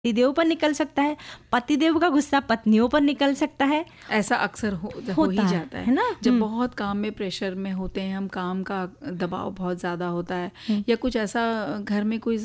पतिदेव पर निकल सकता है, पतिदेव का गुस्सा पत्नियों पर निकल सकता है। ऐसा अक्सर हो ही जाता है ना, जब बहुत काम में प्रेशर में होते हैं हम, काम का दबाव बहुत ज़्यादा होता है, या कुछ ऐसा घर में कोई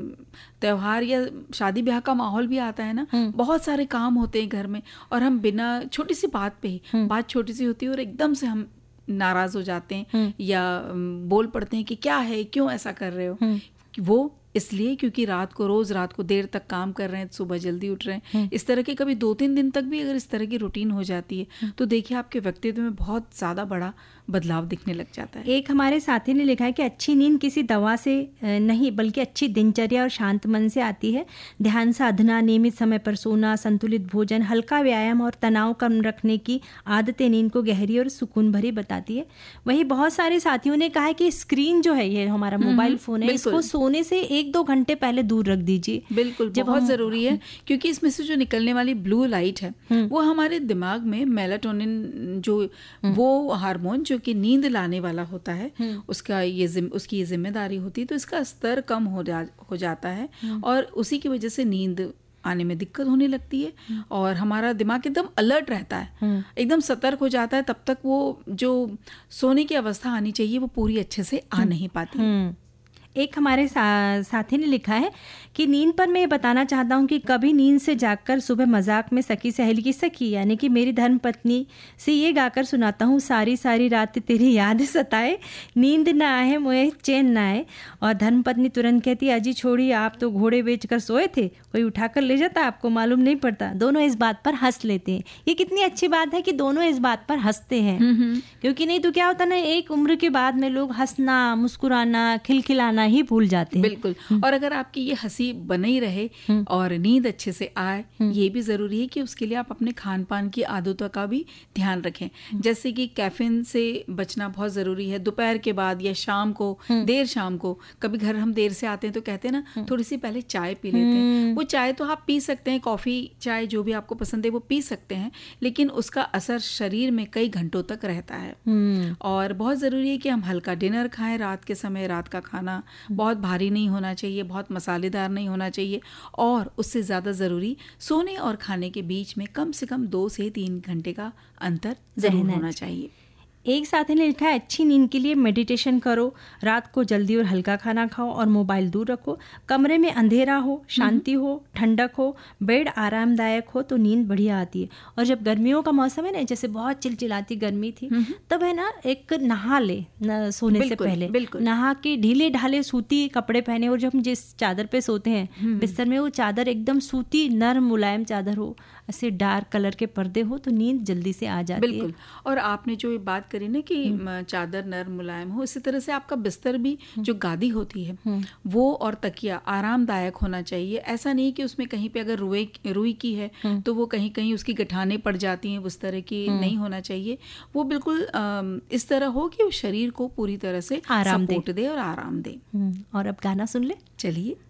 त्योहार या शादी ब्याह का माहौल भी आता है ना, बहुत सारे काम होते हैं घर में, और हम बिना छोटी सी बात पे ही, बात छोटी सी होती है और एकदम से हम नाराज हो जाते हैं या बोल पड़ते हैं कि क्या है, क्यों ऐसा कर रहे हो। वो इसलिए क्योंकि रोज रात को देर तक काम कर रहे हैं, सुबह जल्दी उठ रहे हैं। इस तरह के कभी 2-3 दिन तक भी अगर इस तरह की रूटीन हो जाती है तो देखिए आपके व्यक्तित्व में बहुत ज़्यादा बड़ा बदलाव दिखने लग जाता है। एक हमारे साथी ने लिखा है कि अच्छी नींद किसी दवा से नहीं बल्कि अच्छी दिनचर्या और शांत मन से आती है। ध्यान साधना, नियमित समय पर सोना, संतुलित भोजन, हल्का व्यायाम और तनाव कम रखने की आदतें नींद को गहरी और सुकून भरी बताती है। वहीं बहुत सारे साथियों ने कहा है कि स्क्रीन जो है, ये हमारा मोबाइल फोन है, इसको सोने से 1-2 घंटे पहले दूर रक दीजिए। बिल्कुल, बहुत ज़रूरी है, क्योंकि इसमें से जो निकलने वाली ब्लू लाइट है वो हमारे दिमाग में मेलाटोनिन जो वो हार्मोन जो कि नींद लाने वाला होता है, उसकी ये जिम्मेदारी होती है, तो इसका स्तर कम हो जाता है और उसी की वजह से नींद आने में दिक्कत होने लगती है और हमारा दिमाग एकदम अलर्ट रहता है, एकदम सतर्क हो जाता है। तब तक वो जो सोने की अवस्था आनी चाहिए वो पूरी अच्छे से आ नहीं पाती। एक हमारे साथी ने लिखा है कि नींद पर मैं ये बताना चाहता हूँ कि कभी नींद से जागकर सुबह मजाक में सखी सहेली की सखी यानी कि मेरी धर्मपत्नी से ये गाकर सुनाता हूँ, सारी सारी रात तेरी याद सताए, नींद ना आए मुझे चैन ना आए। और धर्मपत्नी तुरंत कहती, अजी छोड़िए, आप तो घोड़े बेचकर सोए थे, कोई उठाकर ले जाता, आपको मालूम नहीं पड़ता। दोनों इस बात पर हंस लेते हैं। ये कितनी अच्छी बात है कि दोनों इस बात पर हंसते हैं, क्योंकि नहीं तो क्या होता ना, एक उम्र के बाद में लोग हंसना, मुस्कुराना, खिलखिलाना ही भूल जाते हैं। बिल्कुल, और अगर आपकी ये हंसी बनी रहे और नींद अच्छे से आए, ये भी जरूरी है कि उसके लिए आप अपने खान पान की आदतों का भी ध्यान रखें। जैसे कि कैफीन से बचना बहुत जरूरी है। दोपहर के बाद या शाम को, देर शाम को, कभी घर हम देर से आते हैं तो कहते हैं ना थोड़ी सी पहले चाय पी लेते हैं। वो चाय तो आप पी सकते हैं, कॉफी चाय जो भी आपको पसंद है वो पी सकते हैं, लेकिन उसका असर शरीर में कई घंटों तक रहता है। और बहुत जरूरी है कि हम हल्का डिनर खाएं रात के समय। रात का खाना बहुत भारी नहीं होना चाहिए, बहुत मसालेदार नहीं होना चाहिए, और उससे ज़्यादा ज़रूरी सोने और खाने के बीच में कम से कम 2 से 3 घंटे का अंतर ज़रूर होना चाहिए। एक साथी ने लिखा है, अच्छी नींद के लिए मेडिटेशन करो, रात को जल्दी और हल्का खाना खाओ और मोबाइल दूर रखो, कमरे में अंधेरा हो, शांति हो, ठंडक हो, बेड आरामदायक हो तो नींद बढ़िया आती है। और जब गर्मियों का मौसम है ना, जैसे बहुत चिलचिलाती गर्मी थी, तब है ना एक नहा ले सोने से पहले, नहा के ढीले ढाले सूती कपड़े पहने, और जब हम जिस चादर पे सोते हैं बिस्तर में, वो चादर एकदम सूती नरम मुलायम चादर हो, ऐसे डार्क कलर के पर्दे हो, तो नींद जल्दी से आ जाती है। बिल्कुल, और आपने जो ये बात करी ना कि चादर नरम मुलायम हो, इसी तरह से आपका बिस्तर भी, जो गादी होती है वो और तकिया आरामदायक होना चाहिए। ऐसा नहीं कि उसमें कहीं पे अगर रुई की है तो वो कहीं कहीं उसकी गठाने पड़ जाती हैं, उस तरह की नहीं होना चाहिए। वो बिल्कुल इस तरह हो कि वो शरीर को पूरी तरह से सपोर्ट दे और आराम दे। और अब गाना सुन ले, चलिए।